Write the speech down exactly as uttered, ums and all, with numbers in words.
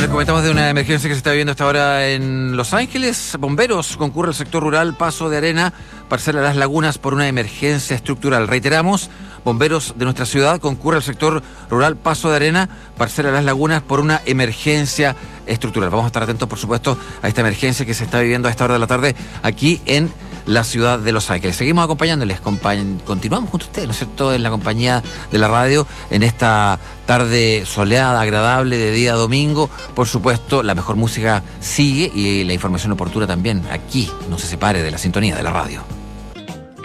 comentamos de una emergencia que se está viviendo hasta ahora en Los Ángeles. Bomberos concurre al sector rural Paso de Arena, parcela Las Lagunas, por una emergencia estructural. Reiteramos, bomberos de nuestra ciudad concurre al sector rural Paso de Arena, parcela Las Lagunas, por una emergencia estructural. Vamos a estar atentos, por supuesto, a esta emergencia que se está viviendo a esta hora de la tarde aquí en la ciudad de Los Ángeles. Seguimos acompañándoles, compañ- continuamos junto a ustedes, ¿no es cierto?, en la compañía de la radio, en esta tarde soleada, agradable, de día domingo. Por supuesto, la mejor música sigue y la información oportuna también. Aquí, no se separe de la sintonía de la radio.